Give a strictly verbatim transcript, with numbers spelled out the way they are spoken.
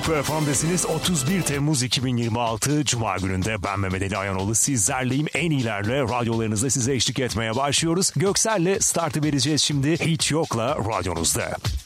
Süper F M'desiniz. otuz bir Temmuz iki bin yirmi altı Cuma gününde ben Mehmet Ali Ayanoğlu sizlerleyim. En iyilerle radyolarınızda size eşlik etmeye başlıyoruz. Göksel'le startı vereceğiz şimdi. Hiç Yok'la radyonuzda.